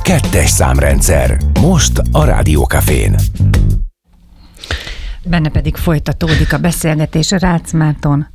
Kettes számrendszer. Most a Rádió Cafén. Benne pedig folytatódik a beszélgetés Rácz Márton.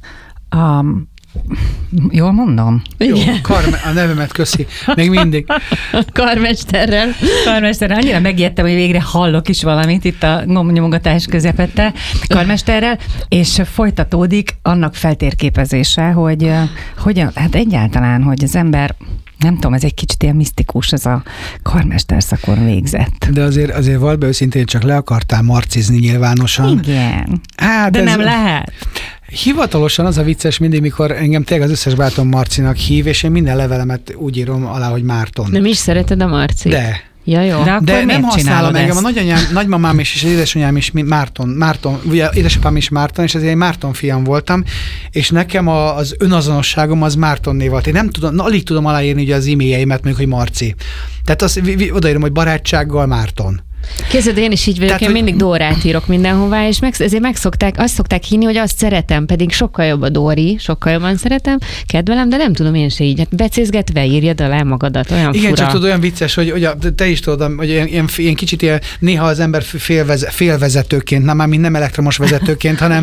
Jól mondom? Jó, a nevemet köszi. Még mindig. Karmesterrel, annyira megijedtem, hogy végre hallok is valamit itt a nyomogatás közepette karmesterrel, és folytatódik annak feltérképezése, hogy hogyan, hát egyáltalán, hogy az ember, nem tudom, ez egy kicsit ilyen misztikus, ez a karmesterszakon végzett. De azért volt be őszintén, csak le akartál marcizni nyilvánosan. Igen, hát de nem lehet. Hivatalosan az a vicces mindig, mikor engem tényleg az összes barátom Marcinak hív, és én minden levelemet úgy írom alá, hogy Márton. Nem is szereted a Marcit? De. Ja, jó. De nem használom engem. A nagymamám és az édesanyám is Márton, ugye édesapám is Márton, és ezért én Márton fiam voltam, és nekem az önazonosságom az Márton név volt. Én nem tudom, alig tudom aláírni ugye az e-mailjeimet, mondjuk, hogy Marci. Tehát azt odaírom, hogy barátsággal Márton. Képzeld, én is így vagyok, én mindig Dórát írok mindenhová, és ezért azt szokták hinni, hogy azt szeretem, pedig sokkal jobb a Dóri, sokkal jobban szeretem, kedvelem, de nem tudom én se így. Hát becézgetve írjad alá magadat, olyan igen, fura. csak tudod, olyan vicces, hogy te is tudod, hogy ilyen kicsit ilyen, néha az ember félvezetőként, nem elektromos vezetőként, hanem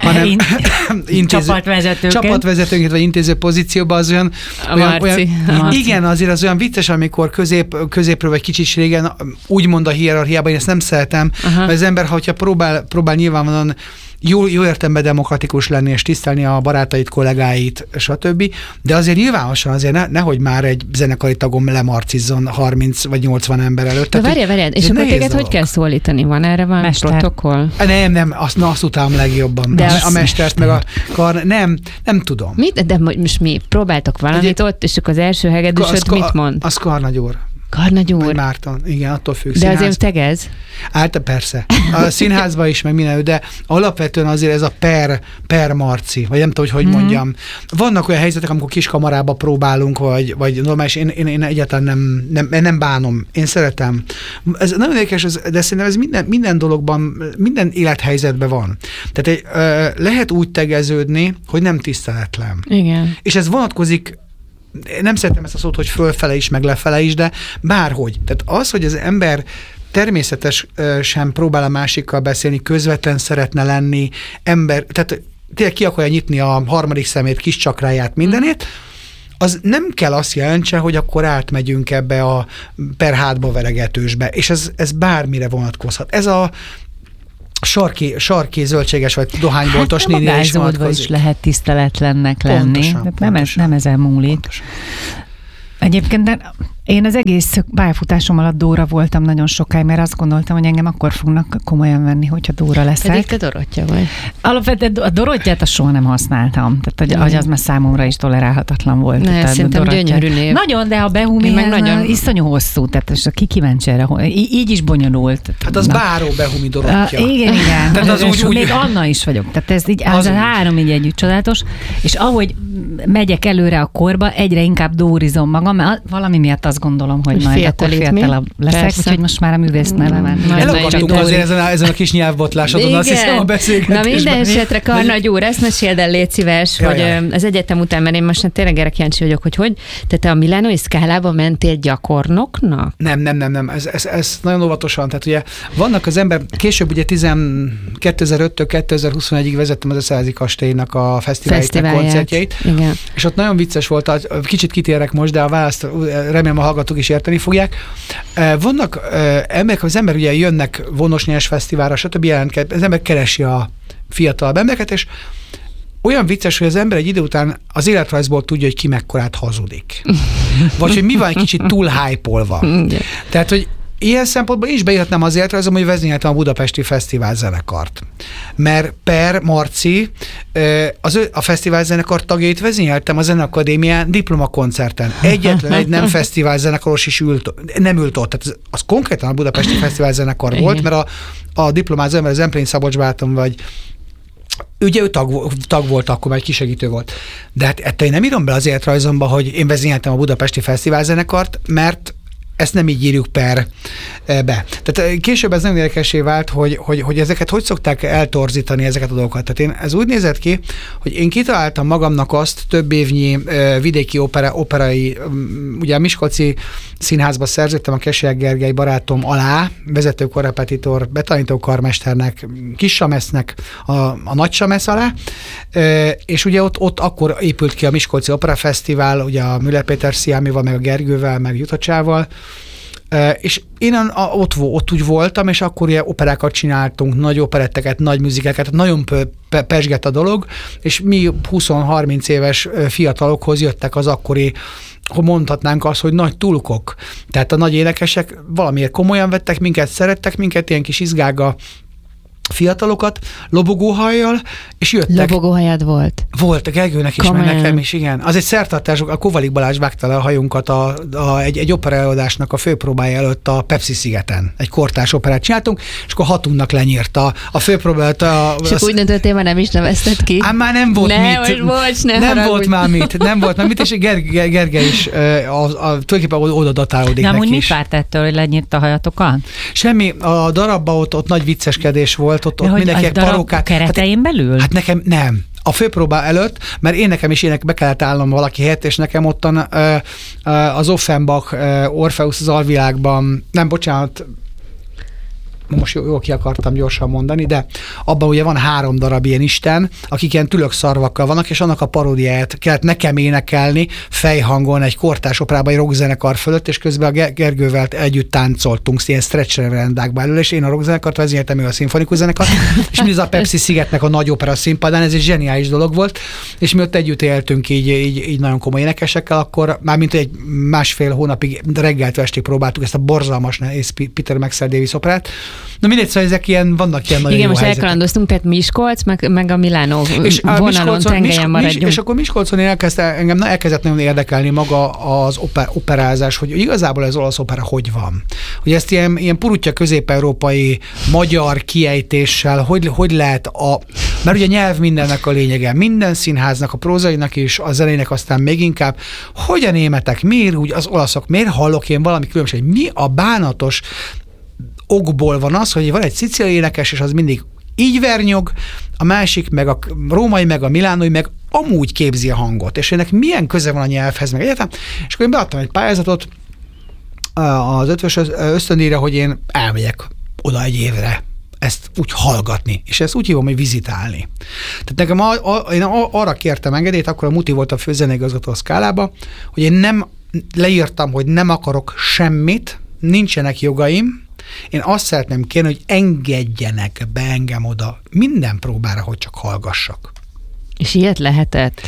csapatvezetőként, vagy intéző pozícióban az olyan Marci. Igen, azért az olyan vicces, amikor középről vagy kicsit régen úgymond a hierarchiában, én ezt nem szeretem, mert az ember, hogyha próbál nyilvánvalóan jó értelemben demokratikus lenni, és tisztelni a barátait, kollégáit, stb. De azért nyilvánosan azért nehogy már egy zenekari tagom lemarcizzon 30 vagy 80 ember előtt. De várjál, és akkor téged hogy kell szólítani? Van erre valami protokoll? Nem, azt utálom legjobban. De a mestert, meg a nem tudom. De most mi próbáltok valamit ott, és akkor az első hegedűsöd mit mond? Az Karnagy úr. Karnagy úr? Vagy Márton, igen, attól függ. De azért tegez? Hát persze. A színházban is, meg minden, de alapvetően azért ez a per Marci, vagy nem tudom, hogy mondjam. Vannak olyan helyzetek, amikor kiskamarába próbálunk, vagy normális, én egyáltalán nem bánom. Én szeretem. Ez nagyon érdekes, de szerintem ez minden dologban, minden élethelyzetben van. Tehát lehet úgy tegeződni, hogy nem tiszteletlen. Igen. És ez vonatkozik, nem szeretem ezt a szót, hogy fölfele is, meg lefele is, de bárhogy. Tehát az, hogy az ember természetesen próbál a másikkal beszélni, közvetlen szeretne lenni, tehát tényleg ki akarja nyitni a harmadik szemét, kis csakráját, mindenét, az nem kell azt jelentse, hogy akkor átmegyünk ebbe a perhátba veregetősbe, és ez bármire vonatkozhat. Ez a sarki zöldséges vagy dohányboltos nénire is vonatkozik. Is lehet tiszteletlennek lenni. Pontosan. Nem ezen múlik. Pontosan. Egyébként de én az egész pályafutásom alatt Dóra voltam nagyon sokáig, mert azt gondoltam, hogy engem akkor fognak komolyan venni, hogyha Dóra leszek. Pedig te Dorottya vagy. Alapvetően a Dorottyát soha nem használtam. Tehát hogy az már számomra is tolerálhatatlan volt. Ne, szerintem gyönyörű név. Nagyon, de a Behumi nagyon iszonyú hosszú, tehát ki kíváncsi erre, így is bonyolult. Hát az Báró Behumi Dorottya. Igen. Tehát az úgy, még Anna is vagyok. Tehát ez így, az három így együtt csodálatos, és ahogy megyek előre a korba, egyre inkább dórizom magam, mert valami miatt azt gondolom, hogy majd akkor fiatalabb leszek, úgyhogy most már a művész nevemen. Elakadtunk azért ezen a kis nyelvbotlásodon, azt hiszem a beszélgetésben. Na minden esetre, Karnagy úr, ezt meséld el, légy szíves, hogy az egyetem után, mert én most tényleg erre kíváncsi vagyok, hogy tehát te a milánói szkálában mentél gyakornoknak? Nem. Ez nagyon óvatosan. Tehát ugye vannak az ember, később ugye 2005-től 2021-ig vezettem az Eszerházy kastélynak a fesztiválját, koncertjeit. Igen. És ott nagyon vicces volt, kicsit kitérek most, de a választ remélem a hallgatók is érteni fogják. Vannak emberek, az ember ugye jönnek Vonos Nyers Fesztiválra, stb. Az ember keresi a fiatalabb embereket, és olyan vicces, hogy az ember egy idő után az életrajzból tudja, hogy ki mekkorát hazudik. Vagy hogy mi van egy kicsit túl hype-olva. Tehát, hogy ilyen szempontból is beírhatnám az életrajzom, hogy vezényeltem a Budapesti Fesztivál zenekart. Mert Per Marci, a fesztivál zenekar tagjait vezényeltem a Zeneakadémián diplomakoncerten. Egyetlen egy nem fesztivál zenekaros is nem ült ott. Tehát az konkrétan a Budapesti Fesztivál zenekar volt, mert a diplomázó ember, az Emplény Szabolcs barátom, vagy ugye ő tag volt akkor, vagy kisegítő volt. De hát ettől én nem írom be az életrajzomba, hogy én vezényeltem a Budapesti Fesztivál zenekart, mert ezt nem így írjuk be. Tehát később ez nagyon érdekessé vált, hogy ezeket hogy szokták eltorzítani, ezeket a dolgokat. Tehát ez úgy nézett ki, hogy én kitaláltam magamnak azt több évnyi vidéki operai, ugye a Miskolci Színházba szerződtem a Kessiák Gergely barátom alá, vezető korrepetitor, betanító karmesternek, kis samesznek, a nagy samesz alá, és ugye ott akkor épült ki a Miskolci Opera Fesztivál, ugye a Müller Péter Sziámival, meg a Gergővel, meg Jutacsával, és én ott úgy voltam, és akkor ilyen operákat csináltunk, nagy operetteket, nagy műzikeket, nagyon pesgett a dolog, és mi 20-30 éves fiatalokhoz jöttek az akkori, hogy mondhatnánk azt, hogy nagy tulkok. Tehát a nagy énekesek valamiért komolyan vettek minket, szerettek minket, ilyen kis izgága fiatalokat, lobogóhajjal, és jöttek. Lobogóhajad volt? Volt, a Gergőnek is, meg nekem is, igen. Az egy szertartás, a Kovalik Balázs vágta le a hajunkat egy opera előadásnak a főpróbája előtt a Pepsi-szigeten. Egy kortárs operát csináltunk, és akkor hatunknak lenyírta a főpróbát. És akkor úgy döntöttél, már nem is nevezted ki? Már nem volt mit. Nem volt már mit, és Gergely is tulajdonképpen oda datálódik neki is. De amúgy mit várt ettől, hogy lenyírta a hajatokat? Semmi, a darabban ott nagy vicceskedés volt, ott mindenki egy parókát. Keretein belül? Hát nekem nem. A főpróba előtt, mert nekem is be kellett állnom valaki helyett, és nekem ottan az Offenbach, Orpheus az alvilágban, nem, bocsánat, most jól ki akartam gyorsan mondani, de abban ugye van 3 darab ilyen isten, akik ilyen tülökszarvakkal vannak, és annak a paródiáját kellett nekem énekelni fejhangon egy kortárs operában, egy rockzenekar fölött, és közben a Gergővel együtt táncoltunk, ilyen stretch-rendákba előle, és én a rockzenekart vezényeltem, ő a szimfonikus zenekart, és mi az a Pepsi-szigetnek a nagy opera színpadán, ez egy zseniális dolog volt, és mi ott együtt éltünk így nagyon komoly énekesekkel, akkor már mint egy 1,5 hónapig reggeltől estig próbáltuk ezt a borzalmas nehéz Peter Maxwell Davis operát. Na mindegy, szóval ezek vannak ilyen nagyon igen, jó most helyzetek. Elkalandoztunk, tehát Miskolc, meg a Milánó vonalon, tengelyen maradjunk. És akkor Miskolcon engem elkezdett nagyon érdekelni maga az operázás, hogy igazából az olasz opera hogy van. Hogy ezt ilyen purutya közép-európai magyar kiejtéssel, hogy lehet mert ugye nyelv mindennek a lényege, minden színháznak, a prózainak is, a zenének aztán még inkább, hogy a németek, miért úgy az olaszok, miért hallok én valami különbség, mi a bánatos okból van az, hogy van egy szicíliai énekes, és az mindig így vernyog, a másik, meg a római, meg a milánói, meg amúgy képzi a hangot, és ennek milyen köze van a nyelvhez, meg egyáltalán. És akkor én beadtam egy pályázatot az 5-ös ösztöndíjra, hogy én elmegyek oda egy évre ezt úgy hallgatni, és ezt úgy hívom, hogy vizitálni. Tehát nekem én arra kértem engedélyt, akkor a Muti volt a főzeneigazgató a Szkálába, hogy én nem leírtam, hogy nem akarok semmit, nincsenek jogaim, én azt szeretném kérni, hogy engedjenek be engem oda minden próbára, hogy csak hallgassak. És ilyet lehetett?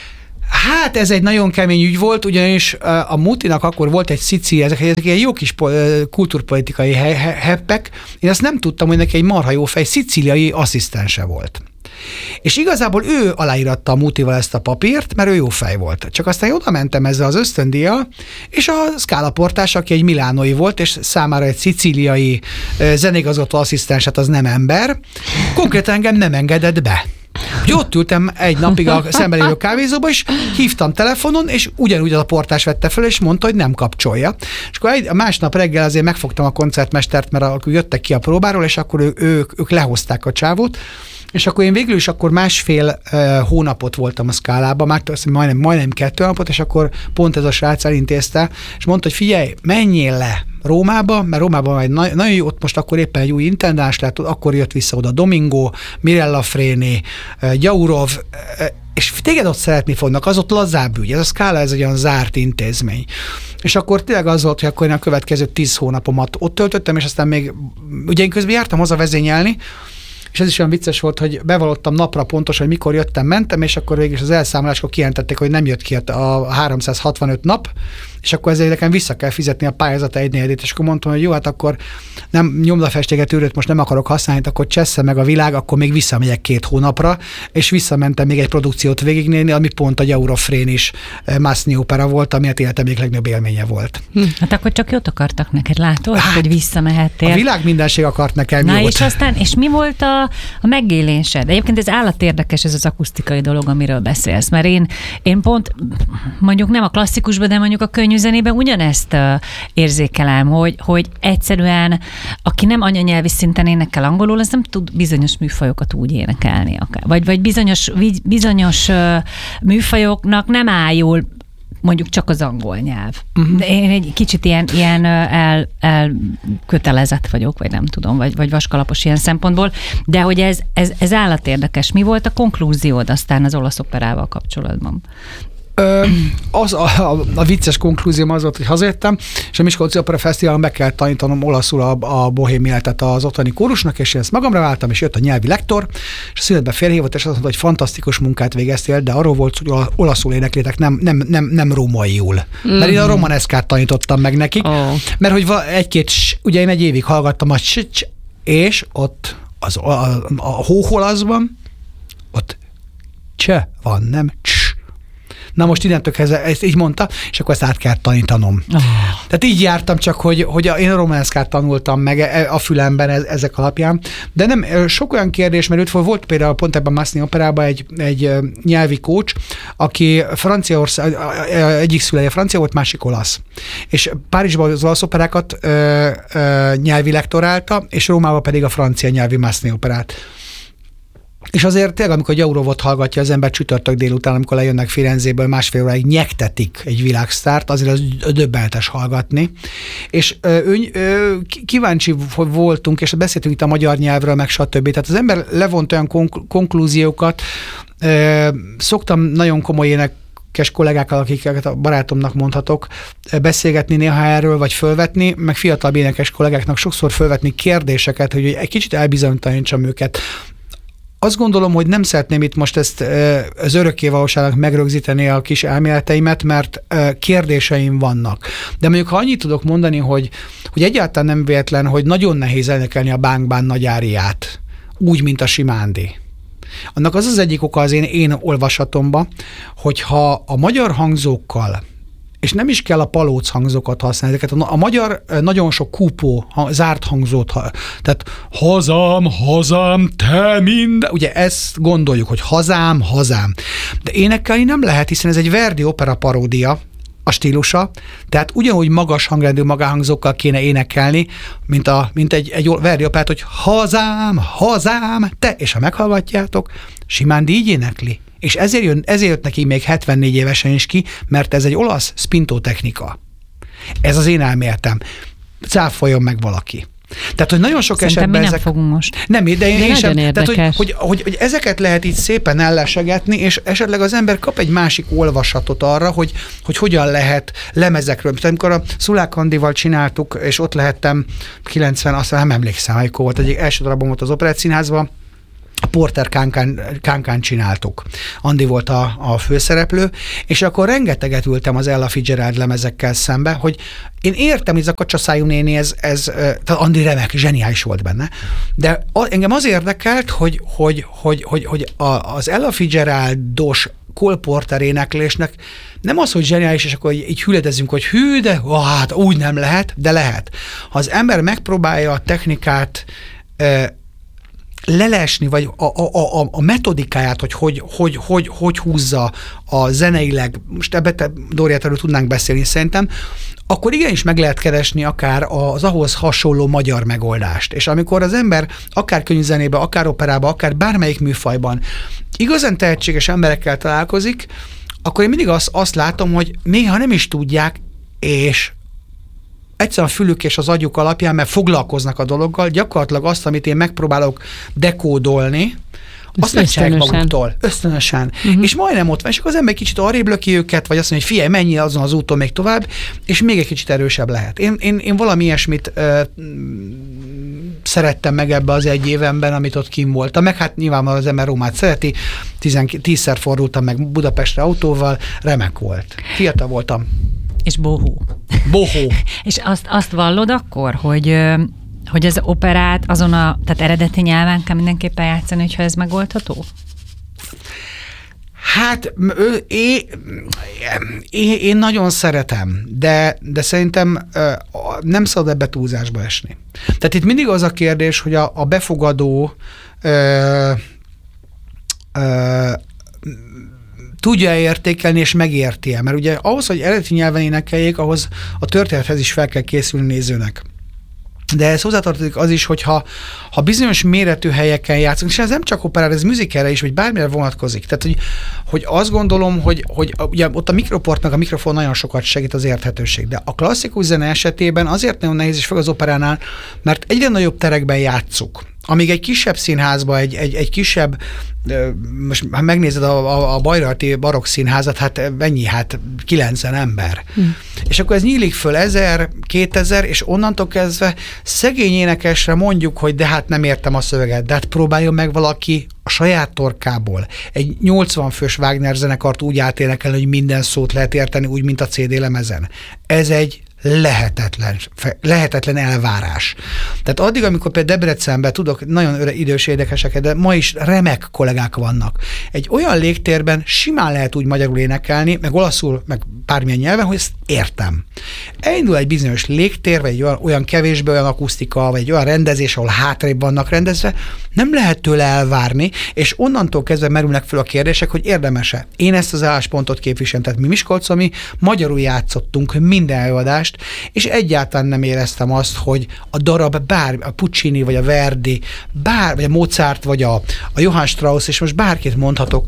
Hát ez egy nagyon kemény ügy volt, ugyanis a Mutinak akkor volt egy Szicília, ezek ilyen jó kis kultúrpolitikai heppek. Én ezt nem tudtam, hogy neki egy marha jó fej szicíliai asszisztense volt. És igazából ő aláíratta a Mutival ezt a papírt, mert ő jó fej volt. Csak aztán oda mentem ezzel az ösztöndíjjal, és a Scala portás, aki egy milánói volt, és számára egy szicíliai zeneigazgató asszisztens, hát az nem ember, konkrétan engem nem engedett be. Úgy ott ültem egy napig a szemben lévő kávézóba, és hívtam telefonon, és ugyanúgy az a portás vette fel, és mondta, hogy nem kapcsolja. És akkor a másnap reggel azért megfogtam a koncertmestert, mert jöttek ki a próbáról, és akkor ők lehozták a csávót, és akkor én végül is akkor 1,5 hónapot voltam a Scalában, már majdnem 2 napot, és akkor pont ez a srác elintézte, és mondta, hogy figyelj, menjél le Rómába, mert Rómában egy nagyon jó, ott most akkor éppen egy új intendáns lett, akkor jött vissza oda Domingo, Mirella Freni, Gyaurov, és téged ott szeretni fognak, az ott lazább ügy, ez a Scala, ez egy olyan zárt intézmény. És akkor tényleg az volt, hogy akkor én a következő 10 hónapomat ott töltöttem, és aztán még, ugye én közben jártam haza vezényelni, és ez is olyan vicces volt, hogy bevallottam napra pontos, hogy mikor jöttem, mentem, és akkor végül az elszámoláskor kijelentették, hogy nem jött ki a 365 nap, és akkor ezért nekem vissza kell fizetni a pályázat 1/4, és akkor mondtam, hogy jó, hát akkor nem nyomdafestéget űrőt most nem akarok használni, akkor csessze meg a világ, akkor még visszamegyek 2 hónapra, és visszamentem még egy produkciót végignézni, ami pont a Gyaurov Frénis Masni opera volt, ami életem egyik legnagyobb élménye volt. Hát akkor csak jót akartak neked, látod, hogy visszamehettél. A világ mindenség akart nekem jót. Na és aztán, és mi volt a megélésed? Egyébként ez állatérdekes, ez az akusztikai dolog, amiről beszélsz, mert én pont mondjuk nem a klasszikusban, de mondjuk a könnyű könnyűzenében ugyanezt érzékelem, hogy egyszerűen, aki nem anyanyelvi szinten énekel angolul, az nem tud bizonyos műfajokat úgy énekelni akár. Vagy bizonyos műfajoknak nem áll jól mondjuk csak az angol nyelv. De én egy kicsit ilyen elkötelezett vagyok, vagy nem tudom, vagy vaskalapos ilyen szempontból, de hogy ez állatérdekes. Mi volt a konklúziód aztán az olasz operával kapcsolatban? Az a vicces konklúzióm az volt, hogy hazajöttem, és a Miskolci Opera Fesztiválon be kell tanítanom olaszul a bohém életet az ottani kórusnak, és én ezt magamra váltam, és jött a nyelvi lektor, és a szünetben félrehívott, és azt mondta, hogy fantasztikus munkát végeztél, de arról volt, hogy olaszul éneklétek, nem rómaiul. Mert én a romaneszkát tanítottam meg nekik, mert hogy ugye én egy évig hallgattam a és ott a hóholaszban ott cse van, nem cs. Na most innentől kezdve ezt így mondta, és akkor ezt át kell tanítanom. Tehát így jártam csak, hogy én a romaneszkát tanultam meg a fülemben ezek alapján, de nem sok olyan kérdés merült fel, volt például pont ebben a Massenet operában egy nyelvi coach, aki Franciaország, egyik szüleje francia volt, másik olasz. És Párizsban az olasz operákat nyelvi lektorálta, és Rómában pedig a francia nyelvi Massenet operát. És azért tényleg, amikor egy Eurovot hallgatja az ember csütörtök délután, amikor lejönnek Firenzéből, másfél óráig nyektetik egy világsztárt, azért az döbbenetes hallgatni. És kíváncsi voltunk, és beszéltünk itt a magyar nyelvről, meg stb. Tehát az ember levont olyan konklúziókat, szoktam nagyon komoly énekes kollégákkal, akiket a barátomnak mondhatok, beszélgetni néha erről, vagy fölvetni, meg fiatal énekes kollégáknak sokszor fölvetni kérdéseket, hogy egy kicsit elbizonytalanítsam őket. Azt gondolom, hogy nem szeretném itt most ezt az örökké valóságnak megrögzíteni a kis elméleteimet, mert kérdéseim vannak. De mondjuk, ha annyit tudok mondani, hogy egyáltalán nem véletlen, hogy nagyon nehéz énekelni a Bánk Bán nagy áriát, úgy, mint a Simándi. Annak az egyik oka az én olvasatomba, hogyha a magyar hangzókkal, és nem is kell a palóc hangzókat használni, ezeket a magyar nagyon sok kúpó, zárt hangzót, tehát hazám, te minden, ugye ezt gondoljuk, hogy hazám, de énekelni nem lehet, hiszen ez egy Verdi opera paródia, a stílusa, tehát ugyanúgy magas hangrendű magánhangzókkal kéne énekelni, mint egy Verdi operát, hogy hazám, te, és ha meghallgatjátok, Simándi így énekli. És ezért jött neki még 74 évesen is ki, mert ez egy olasz spinto technika. Ez az én elméletem. Cáfoljon meg valaki. Tehát, hogy nagyon sok Szerintem esetben mi nem fogunk most. Nem, de én sem. Érdekes. Tehát, hogy ezeket lehet így szépen ellesegetni, és esetleg az ember kap egy másik olvasatot arra, hogy hogyan lehet lemezekről. Tehát amikor a Szulák Andival csináltuk, és ott lehettem 90, azt nem emlékszem, amikor volt egy első darabom volt az Operettszínházban, a Porter Kánkán csináltuk. Andi volt a főszereplő, és akkor rengeteget ültem az Ella Fitzgerald lemezekkel szembe, hogy én értem, hogy ez a kacsaszájú néni, tehát Andi remek, zseniális volt benne, de engem az érdekelt, hogy az Ella Fitzgeraldos Cole Porter éneklésnek nem az, hogy zseniális, és akkor így hüledezünk, hogy hű, de hát úgy nem lehet, de lehet. Ha az ember megpróbálja a technikát lelesni, vagy a metodikáját, hogy húzza a zeneileg, most ebbe Dóriáról tudnánk beszélni szerintem, akkor igenis meg lehet keresni akár az ahhoz hasonló magyar megoldást. És amikor az ember akár könnyűzenébe, akár operába, akár bármelyik műfajban igazán tehetséges emberekkel találkozik, akkor én mindig azt látom, hogy néha nem is tudják, és egyszerűen a fülük és az agyuk alapján, mert foglalkoznak a dologgal, gyakorlatilag azt, amit én megpróbálok dekódolni, azt megcsinálják maguktól, ösztönösen. És majdnem ott van, és akkor az ember kicsit arrébb löki őket, vagy azt mondja, hogy figyelj, menjél azon az úton még tovább, és még egy kicsit erősebb lehet. Én valami ilyesmit szerettem meg ebbe az egy évemben, amit ott kim voltam, meg hát nyilvánvalóan az ember Rómát szereti, 10-szer fordultam meg Budapestre autóval, remek volt. Fiatal voltam. És bohó. És azt vallod akkor, hogy az operát tehát eredeti nyelven kell mindenképpen játszani, hogyha ez megoldható? Hát én nagyon szeretem, de szerintem nem szabad ebbe túlzásba esni. Tehát itt mindig az a kérdés, hogy a befogadó tudja értékelni és megérti-e. Mert ugye ahhoz, hogy eredeti nyelven énekeljék, ahhoz a történethez is fel kell készülni nézőnek. De ez hozzátartozik az is, hogy ha bizonyos méretű helyeken játszunk, és ez nem csak operára, ez musicalre is, vagy bármire vonatkozik. Tehát, hogy azt gondolom, hogy ugye ott a mikroportnak a mikrofon nagyon sokat segít az érthetőség, de a klasszikus zene esetében azért nagyon nehéz is fel az operánál, mert egyre nagyobb terekben játszuk. Amíg egy kisebb színházba, egy kisebb, most ha megnézed a Bajralti barokk színházat, hát mennyi? Hát 90 ember. És akkor ez nyílik föl 1000, 2000, és onnantól kezdve szegény énekesre mondjuk, hogy de hát nem értem a szöveget, de hát próbáljon meg valaki a saját torkából egy 80 fős Wagner zenekart úgy áténekelni, hogy minden szót lehet érteni, úgy, mint a CD lemezen. Ez egy lehetetlen elvárás. Tehát addig, amikor például Debrecenben tudok nagyon idős énekeseket, de ma is remek kollégák vannak. Egy olyan légtérben simán lehet úgy magyarul énekelni, meg olaszul, meg bármilyen nyelven, hogy ezt értem. Elindul egy bizonyos légtér, vagy egy olyan kevésbé olyan akusztika, vagy egy olyan rendezés, ahol hátrébb vannak rendezve, nem lehet tőle elvárni, és onnantól kezdve merülnek fel a kérdések, hogy érdemes-e. Én ezt az álláspontot képviselem, tehát mi Miskolcon mi magyarul játszottunk minden előadást, és egyáltalán nem éreztem azt, hogy a darab a Puccini, vagy a Verdi, vagy a Mozart, vagy a Johann Strauss, és most bárkit mondhatok,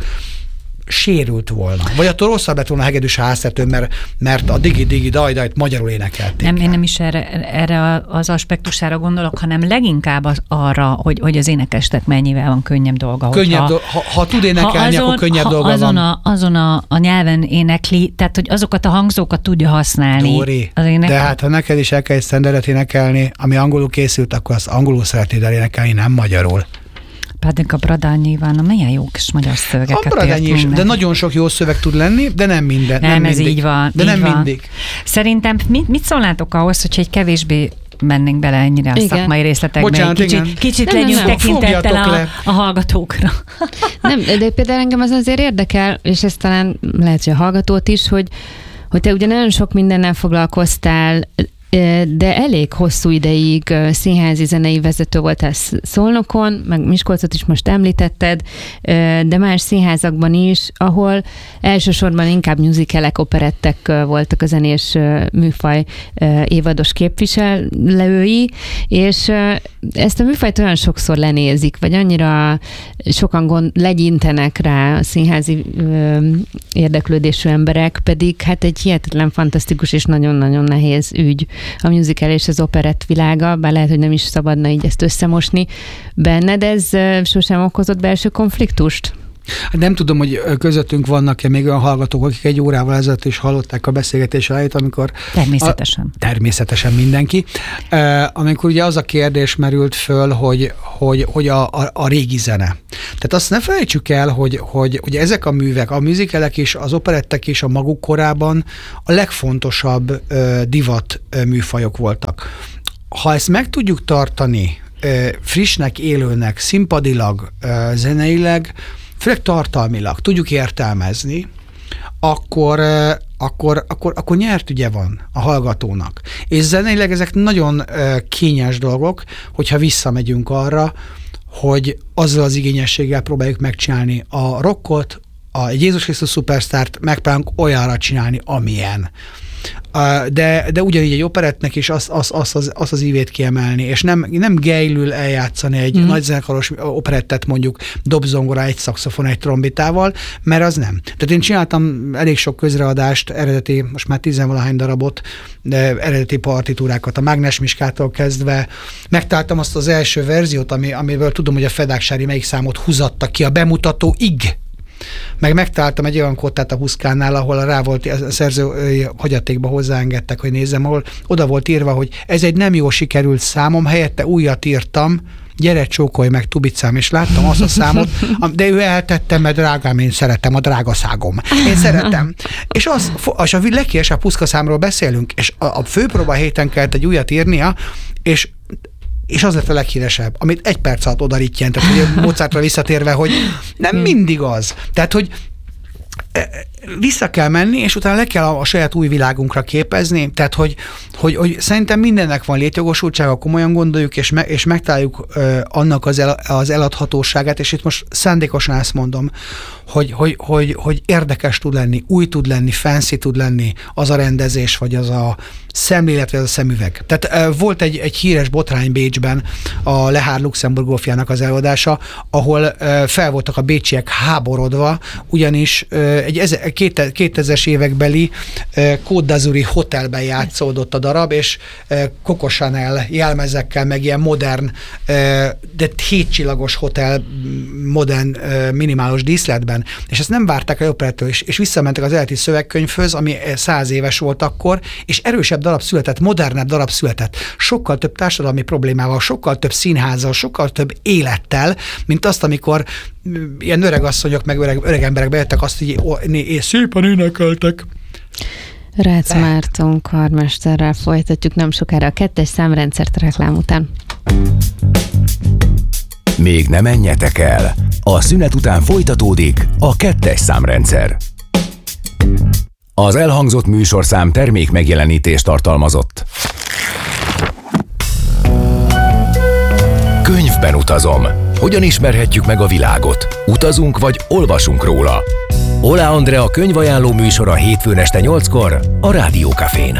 sérült volna. Vagy attól rosszabb lett volna a hegedűs háztető, mert a digi-digi daj-dajt magyarul énekelték. Én nem is erre az aspektusára gondolok, hanem leginkább arra, hogy az énekesnek mennyivel van könnyebb dolga. Ha tud énekelni, akkor könnyebb dolga van. Azon a nyelven énekli, tehát hogy azokat a hangzókat tudja használni. Dóri, de hát ha neked is el kell egy standardet énekelni, ami angolul készült, akkor azt angolul szeretnéd elénekelni, nem magyarul. Pedig a Bradányi Iván, milyen jó kis magyar szövegeket a Bradányi is, de nagyon sok jó szöveg tud lenni, de nem minden. Nem ez mindig. Így van. De így nem van. mindig. Szerintem mit szólnátok ahhoz, hogyha egy kevésbé mennénk bele ennyire a szakmai részletekbe? Bocsánat, kicsit legyünk tekintettel a hallgatókra. Nem, de például engem az azért érdekel, és ez talán lehet, hogy a hallgatót is, hogy te ugye nagyon sok mindennel foglalkoztál, de elég hosszú ideig színházi zenei vezető voltál Szolnokon, meg Miskolcot is most említetted, de más színházakban is, ahol elsősorban inkább musicalek, operettek voltak a zenés műfaj évados képviselői, és ezt a műfajt olyan sokszor lenézik, vagy annyira sokan legyintenek rá a színházi érdeklődésű emberek, pedig hát egy hihetetlen fantasztikus és nagyon-nagyon nehéz ügy a musical és az operett világa, bár lehet, hogy nem is szabadna így ezt összemosni benne, de ez sosem okozott belső konfliktust? Nem tudom, hogy közöttünk vannak-e még olyan hallgatók, akik egy órával ezelőtt is hallották a beszélgetés elejét, amikor... Természetesen mindenki. Amikor ugye az a kérdés merült föl, hogy a régi zene. Tehát azt ne felejtsük el, hogy ezek a művek, a musicalek is, az operettek is a maguk korában a legfontosabb divat műfajok voltak. Ha ezt meg tudjuk tartani frissnek, élőnek, színpadilag, zeneileg, főleg tartalmilag tudjuk értelmezni, akkor nyert ügye van a hallgatónak. És zeneileg ezek nagyon kényes dolgok, hogyha visszamegyünk arra, hogy azzal az igényességgel próbáljuk megcsinálni a rockot, a Jézus Krisztus szupersztárt megpróbálunk olyanra csinálni, amilyen. De ugyanígy egy operettnek is azt az ívét kiemelni, és nem gejlül eljátszani egy nagy zenekaros operettet mondjuk dobzongora, egy szaxofon, egy trombitával, mert az nem. Tehát én csináltam elég sok közreadást, eredeti, most már 10-valahány darabot, de eredeti partitúrákat, a Mágnes Miskától kezdve. Megtaláltam azt az első verziót, amiből tudom, hogy a Fedák Sári melyik számot húzatta ki a bemutatóig. Megtaláltam egy olyan kottát a Huszkánál, ahol rá volt a szerzői hagyatékba hozzáengedtek, hogy nézzem, ahol oda volt írva, hogy ez egy nem jól sikerült számom, helyette újat írtam, gyere csókolj meg, Tubicám, és láttam azt a számot, de ő eltette, mert drágám, én szeretem, a drágaszágom. Én szeretem. És a legkésebb puszkaszámról beszélünk, és a főpróba héten kellett egy újat írnia, és az lett a leghíresebb, amit 1 perc alatt odarítjen, tehát hogy Mozartra visszatérve, hogy nem mindig az. Tehát, hogy vissza kell menni, és utána le kell a saját új világunkra képezni, tehát hogy szerintem mindennek van létjogosultsága, komolyan gondoljuk, és megtaláljuk annak az eladhatóságát, és itt most szándékosan ezt mondom, hogy érdekes tud lenni, új tud lenni, fancy tud lenni az a rendezés, vagy az a szemlélet, vagy az a szemüveg. Tehát volt egy híres botrány Bécsben, a Lehár Luxemburg Golfjának az előadása, ahol fel voltak a bécsiek háborodva, ugyanis egy 2000-es évekbeli Côte d'Azuri hotelben játszódott a darab, és Coco Chanel jelmezekkel, meg ilyen modern, de 7 csillagos hotel, modern, minimálos díszletben. És ezt nem várták a operettől, és visszamentek az eredeti szövegkönyvhöz, ami 100 éves volt akkor, és erősebb darab született, modernebb darab született. Sokkal több társadalmi problémával, sokkal több színházzal, sokkal több élettel, mint azt, amikor ilyen öregasszonyok, meg öreg emberek bejöttek, azt így szépen énekeltek. Rácz Márton karmesterrel folytatjuk nem sokára a 2-es számrendszert reklám után. Még ne menjetek el! A szünet után folytatódik a 2-es számrendszer. Az elhangzott műsorszám termék megjelenítést tartalmazott. Könyvben utazom. Hogyan ismerhetjük meg a világot? Utazunk vagy olvasunk róla? Ola Andrea könyvajánló műsora hétfőn este 8-kor a Rádió Cafén.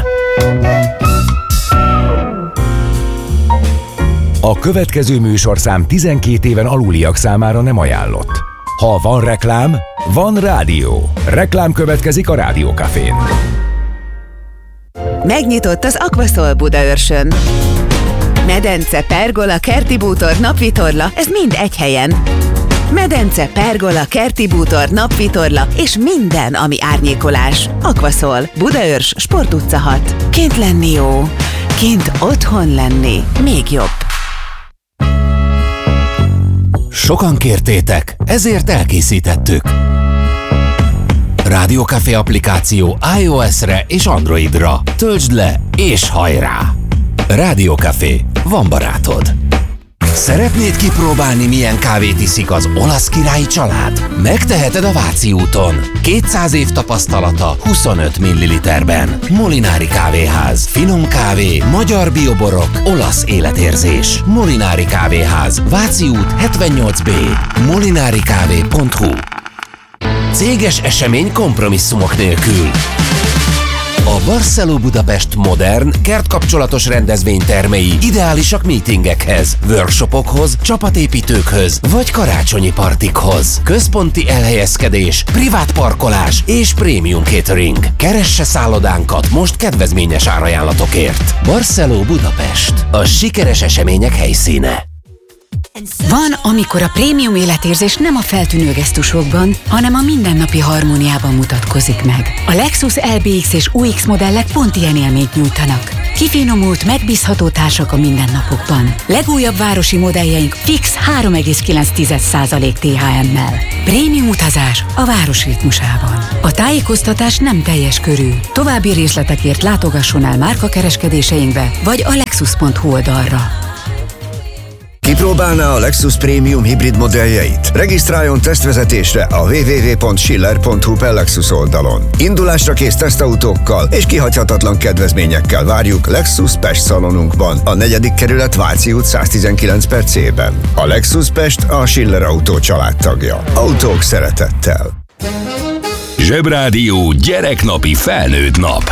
A következő műsorszám 12 éven aluliak számára nem ajánlott. Ha van reklám, van rádió. Reklám következik a Rádió Cafén. Megnyitott az Aquasol Budaörsön. Medence, pergola, kerti bútor, napvitorla, ez mind egy helyen. Medence, pergola, kerti bútor, napvitorla és minden, ami árnyékolás. Aquasol, Budaörs, Sport utca 6. Kint lenni jó, kint otthon lenni még jobb. Sokan kértétek, ezért elkészítettük. Rádió Café applikáció iOS-re és Androidra. Töltsd le és hajrá! Rádió Café, van barátod. Szeretnéd kipróbálni, milyen kávét iszik az olasz királyi család? Megteheted a Váci úton. 200 év tapasztalata 25 ml-ben. Molinári Kávéház. Finom kávé, magyar bioborok, olasz életérzés. Molinári Kávéház. Váci út 78B. molinarikávé.hu. Céges esemény kompromisszumok nélkül. A Barceló Budapest modern, kertkapcsolatos rendezvénytermei ideálisak meetingekhez, workshopokhoz, csapatépítőkhöz vagy karácsonyi partikhoz. Központi elhelyezkedés, privát parkolás és prémium catering. Keresse szállodánkat most kedvezményes árajánlatokért. Barceló Budapest, a sikeres események helyszíne. Van, amikor a prémium életérzés nem a feltűnő gesztusokban, hanem a mindennapi harmóniában mutatkozik meg. A Lexus LBX és UX modellek pont ilyen élményt nyújtanak. Kifinomult, megbízható társak a mindennapokban. Legújabb városi modelljeink fix 3,9% THM-mel. Prémium utazás a város ritmusában. A tájékoztatás nem teljes körű. További részletekért látogasson el márkakereskedéseinkbe vagy a lexus.hu oldalra. Kipróbálná a Lexus Premium hibrid modelljeit? Regisztráljon tesztvezetésre a www.schiller.hu per Lexus oldalon. Indulásra kész tesztautókkal és kihagyhatatlan kedvezményekkel várjuk Lexus Pest szalonunkban, a 4. kerület Váci út 119/C-ben. A Lexus Pest a Schiller Autó családtagja. Autók szeretettel. Zsebrádió gyereknapi felnőtt nap.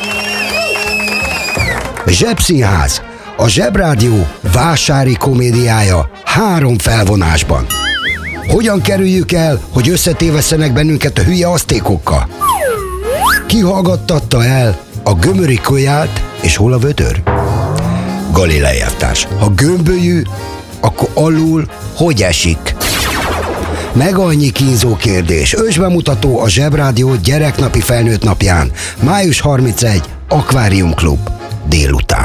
Zsebszínház. A Zsebrádió vásári komédiája 3 felvonásban. Hogyan kerüljük el, hogy összetévesztenek bennünket a hülye asztékokkal? Ki hallgattatta el a gömöri kölyát, és hol a vödör? Galilei elvtárs, ha gömbölyű, akkor alul hogy esik? Meg annyi kínzó kérdés. Ősbemutató a Zsebrádió gyereknapi felnőtt napján. Május 31, Akvárium Klub, délután.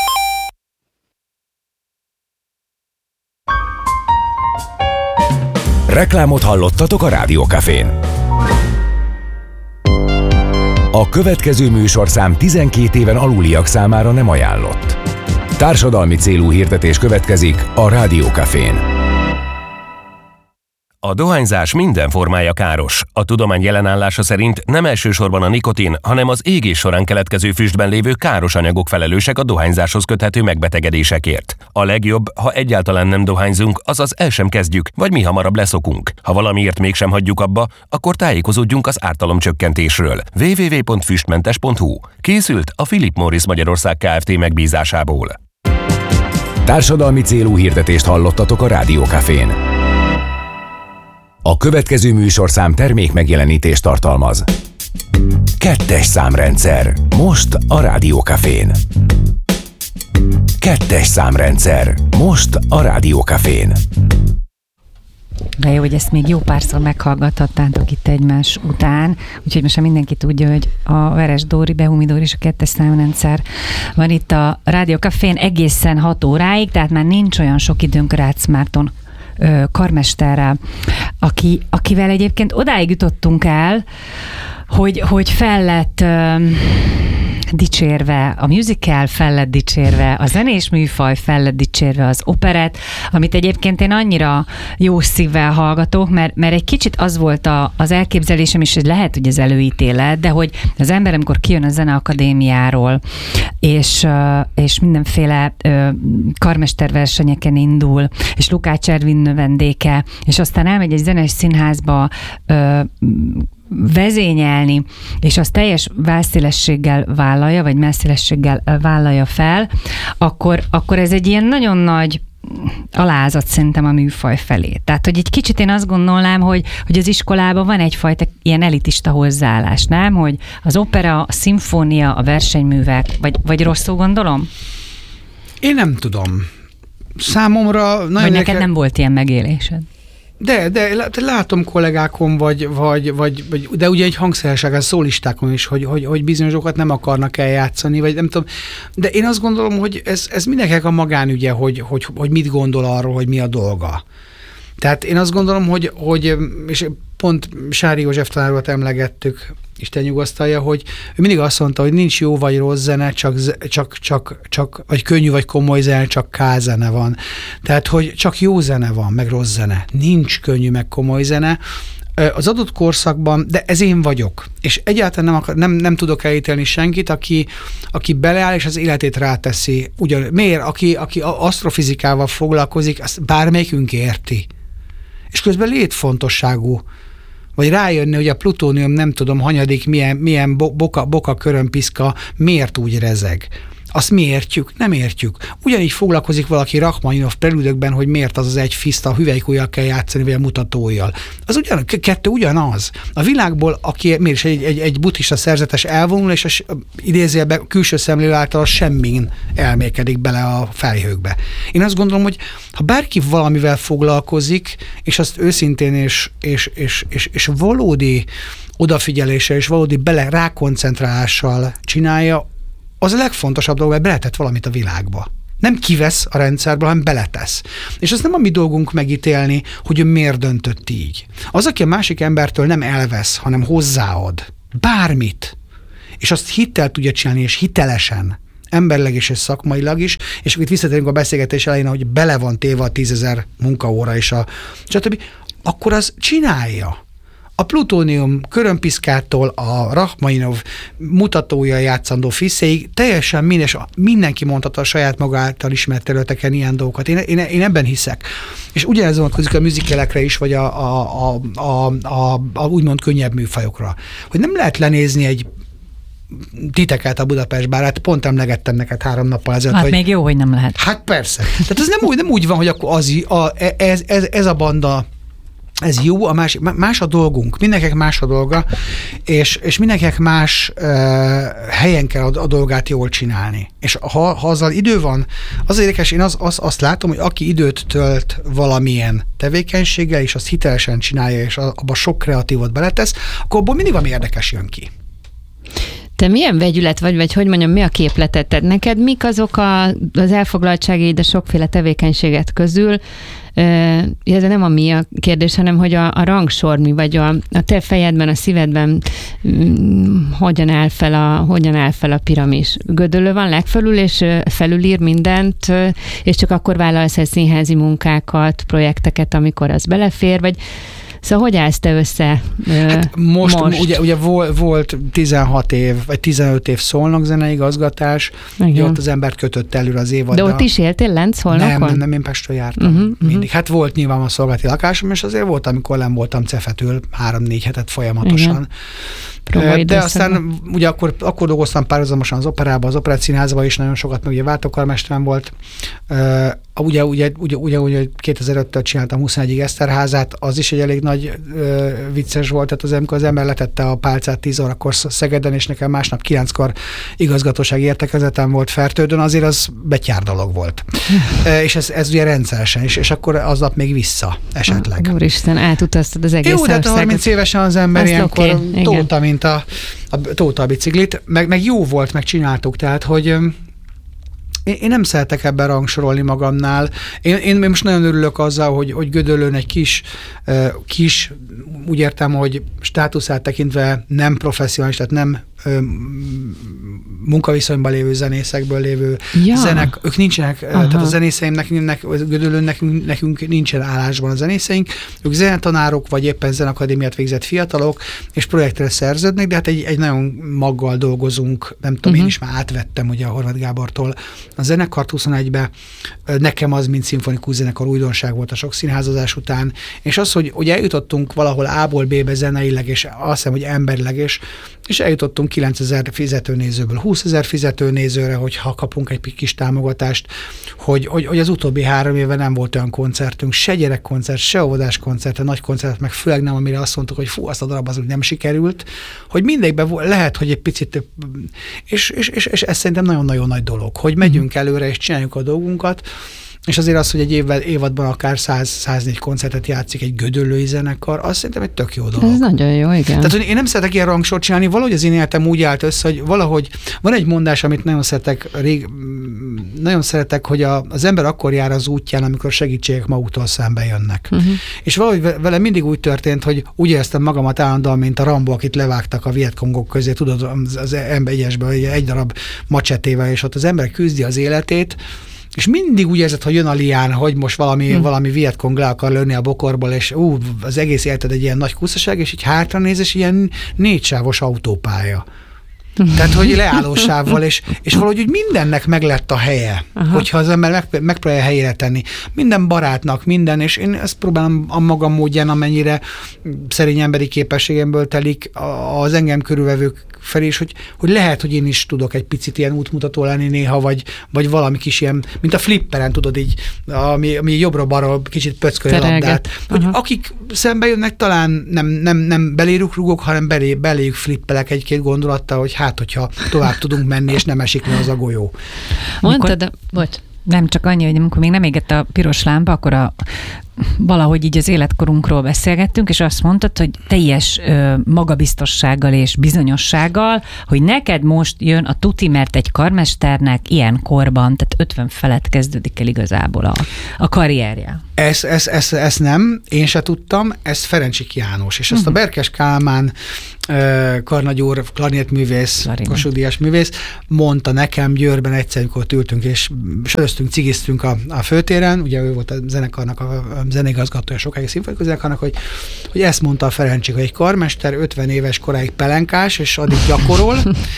Reklámot hallottatok a Rádió Cafén. A következő műsorszám 12 éven aluliak számára nem ajánlott. Társadalmi célú hirdetés következik a Rádió Cafén. A dohányzás minden formája káros. A tudomány jelenállása szerint nem elsősorban a nikotin, hanem az égés során keletkező füstben lévő káros anyagok felelősek a dohányzáshoz köthető megbetegedésekért. A legjobb, ha egyáltalán nem dohányzunk, azaz el sem kezdjük, vagy mi hamarabb leszokunk. Ha valamiért mégsem hagyjuk abba, akkor tájékozódjunk az ártalomcsökkentésről. www.füstmentes.hu. Készült a Philip Morris Magyarország Kft. Megbízásából. Társadalmi célú hirdetést hallottatok a Rádió Cafén. A következő műsorszám termék megjelenítést tartalmaz. 2. számrendszer. Most a Rádió Cafén. 2. számrendszer. Most a Rádió Cafén. De jó, hogy ezt még jó párszor meghallgathattátok itt egymás után, úgyhogy most már mindenki tudja, hogy a Veres Dóri, Behumi Dóri és a 2. számrendszer van itt a Rádió Cafén egészen 6 óráig, tehát már nincs olyan sok időnk Rácz Márton karmesterrel, akivel egyébként odáig jutottunk el, hogy fel lett dicsérve, a musical fel lett dicsérve, a zenés műfaj fel lett dicsérve, az operett, amit egyébként én annyira jó szívvel hallgatok, mert egy kicsit az volt az elképzelésem is, hogy lehet, hogy ez előítélet, de hogy az ember, amikor kijön a Zeneakadémiáról, és mindenféle karmesterversenyeken indul, és Lukács Ervin növendéke, és aztán elmegy egy zenés színházba vezényelni, és azt teljes válszélességgel vállalja, vagy messzélességgel vállalja fel, akkor ez egy ilyen nagyon nagy alázat szerintem a műfaj felé. Tehát, hogy egy kicsit én azt gondolnám, hogy az iskolában van egyfajta ilyen elitista hozzáállás, nem? Hogy az opera, a szimfónia, a versenyművek, vagy rosszul gondolom? Én nem tudom. Számomra... Vagy neked nem volt ilyen megélésed? De látom kollégákon, de ugye egy hangszeresek, szólistákon is, hogy bizonyos dolgokat nem akarnak eljátszani, vagy nem tudom. De én azt gondolom, hogy ez mindenkinek a magánügye, hogy mit gondol arról, hogy mi a dolga. Tehát én azt gondolom, hogy és pont Sári József tanárokat emlegettük, Isten nyugasztalja, hogy ő mindig azt mondta, hogy nincs jó vagy rossz zene, csak vagy könnyű vagy komoly zene, csak K-zene van. Tehát, hogy csak jó zene van, meg rossz zene. Nincs könnyű, meg komoly zene. Az adott korszakban, de ez én vagyok. És egyáltalán nem tudok elítélni senkit, aki beleáll, és az életét ráteszi. Miért? Aki asztrofizikával foglalkozik, azt bármelyikünk érti. És közben létfontosságú, vagy rájönni, hogy a plutónium nem tudom, hanyadik, milyen boka körömpiszka, miért úgy rezeg. Azt mi értjük? Nem értjük. Ugyanígy foglalkozik valaki Rachmaninov prelüdökben, hogy miért az egy fiszta, a hüvelykujjal kell játszani, vagy a mutatójjal. Az kettő ugyanaz. A világból, aki miért is egy buddhista szerzetes elvonul, és idézőjelben külső szemlélő által semmin elmélkedik bele a felhőkbe. Én azt gondolom, hogy ha bárki valamivel foglalkozik, és azt őszintén és valódi odafigyeléssel, és valódi rákoncentrálással csinálja, az a legfontosabb dolog, mert beletett valamit a világba. Nem kivesz a rendszerből, hanem beletesz. És az nem a mi dolgunk megítélni, hogy ő miért döntött így. Az, aki a másik embertől nem elvesz, hanem hozzáad bármit, és azt hittel tudja csinálni, és hitelesen, emberileg és szakmailag is, és itt visszatérünk a beszélgetés elején, hogy bele van téve a 10 000 munkaóra és stb., akkor az csinálja. A plutónium körömpiszkától a Rachmaninov mutatója játszandó fiszéig teljesen mindenki mondhatta a saját maga által ismert területeken ilyen dolgokat. Én ebben hiszek. És ugyanez vonatkozik a musicalekre is, vagy a úgymond könnyebb műfajokra. Hogy nem lehet lenézni egy titeket a Budapest bárát, pont emlegettem neked 3 nappal ezelőtt. Hát még jó, hogy nem lehet. Hát persze. Tehát ez nem úgy van, hogy akkor ez a banda ez jó, a más a dolgunk, mindenkinek más a dolga, és mindenkinek más helyen kell a dolgát jól csinálni. És ha azzal idő van, az érdekes, én azt látom, hogy aki időt tölt valamilyen tevékenységgel, és azt hitelesen csinálja, és abba sok kreatívot beletesz, akkor abból mindig valami érdekes jön ki. Te milyen vegyület vagy hogy mondjam, mi a képleted? Neked mik azok az elfoglaltságaid a sokféle tevékenységet közül? Ez nem a mi a kérdés, hanem hogy a rangsor mi, vagy a te fejedben, a szívedben hogyan áll fel a piramis. Gödöllő van legfelül, és felülír mindent, és csak akkor vállalsz el színházi munkákat, projekteket, amikor az belefér, vagy szóval hogy állsz te össze most? Ugye volt 16 év, vagy 15 év Szolnok zeneigazgatás, ugye ott az embert kötött előre az évadra. De ott is éltél lent Szolnokon? Nem, én Pestről jártam mindig. Hát volt nyilván a szolgálati lakásom, és azért volt, amikor nem voltam cefetül 3-4 hetet folyamatosan. Igen. De aztán ugye akkor dolgoztam párhuzamosan az operában, az Operettszínházban is nagyon sokat, meg ugye váltókarmesterem volt. Ugye 2005-től csináltam 21-ig Eszterházát, az is egy elég nagy vicces volt, tehát amikor az ember letette a pálcát 10 órakor Szegeden, és nekem másnap 9-kor igazgatósági értekezetem volt Fertődön, azért az betyár dolog volt. És ez ugye rendszeresen is, és akkor aznap még vissza esetleg. Úristen, átutaztad az egész országot. Jó, de 30 évesen az ember ilyenkor tóta, mint a tóta a biciklit, meg jó volt, meg csináltuk, tehát, hogy én nem szeretek ebben rangsorolni magamnál. Én most nagyon örülök azzal, hogy Gödöllőn egy kis, úgy értem, hogy státuszát tekintve nem professzionális, tehát nem munkaviszonyban lévő zenészekből lévő zenek, ők nincsenek, tehát a zenészeimnek, Gödöllőn nekünk nincsen állásban a zenészeink, ők zenetanárok, vagy éppen zenakadémiát végzett fiatalok, és projektre szerződnek, de hát egy nagyon maggal dolgozunk, nem tudom, én is már átvettem ugye a Horváth Gábortól a zenekart 21-be, nekem az, mint szimfonikus zenekar újdonság volt a sok színházazás után, és az, hogy eljutottunk valahol A-ból B-be zeneileg, és azt hiszem, hogy emberileg, és eljutottunk 9000 fizetőnézőből 20 000 fizetőnézőre, hogyha kapunk egy kis támogatást, hogy az utóbbi 3 évben nem volt olyan koncertünk, se gyerekkoncert, se óvodás koncert, nagy koncert, meg főleg nem, amire azt mondtuk, hogy azt a darab az úgy nem sikerült, hogy mindegyikben lehet, hogy egy picit, és ez szerintem nagyon-nagyon nagy dolog, hogy megyünk előre, és csináljuk a dolgunkat, és azért az, hogy egy évadban akár 100-104 koncertet játszik egy gödöllői zenekar, az szerintem egy tök jó dolog. Ez nagyon jó, igen. Tehát, hogy én nem szeretek ilyen rangsort csinálni, valahogy az én életem úgy állt össze, hogy valahogy van egy mondás, amit nagyon szeretek, hogy az ember akkor jár az útján, amikor segítségek maguktól szembe jönnek. És valahogy vele mindig úgy történt, hogy úgy éreztem magamat állandóan, mint a Rambo, akit levágtak a vietkongok közé, tudod, az M1-esből egy darab macsetével, és ott az ember küzdi az életét, és mindig úgy érzed, hogy jön a lián, hogy most valami vietkong le akar lőni a bokorból, és az egész életed egy ilyen nagy kuszaság, és így hátra néz, és ilyen 4-sávos autópálya. Tehát, hogy leállósávval, és valahogy úgy mindennek meg lett a helye, hogyha az ember megpróbálja helyére tenni. Minden barátnak, minden, és én ezt próbálom a magam módján, amennyire szerény emberi képességemből telik az engem körülvevők felé is, hogy lehet, hogy én is tudok egy picit ilyen útmutató lenni néha, vagy valami kis ilyen, mint a flipperen, tudod így, ami jobbra-balra kicsit pöcköli a labdát. Hogy akik szembe jönnek, talán nem beléjük rugok, hanem beléjük flippelek egy-két gondolattal, hogy hát, hogyha tovább tudunk menni, és nem esik le az a golyó. Mondtad, bocs. Nem csak annyi, hogy amikor még nem égett a piros lámpa, akkor valahogy így az életkorunkról beszélgettünk, és azt mondtad, hogy teljes magabiztossággal és bizonyossággal, hogy neked most jön a tuti, mert egy karmesternek ilyen korban, tehát 50 felett kezdődik el igazából a karrierje. Ezt nem, én se tudtam, ezt Ferencsik János, és ezt a Berkes Kálmán karnagyúr, klarnétművész, Kossuth-díjas művész mondta nekem Győrben egyszer, amikor ültünk és söröztünk, cigiztünk a főtéren, ugye ő volt a zenekarnak, a zeneigazgatója sokáig szimfonikus zenekarnak, hogy ezt mondta a Ferencsik, hogy egy karmester 50 éves koráig pelenkás, és addig gyakorol,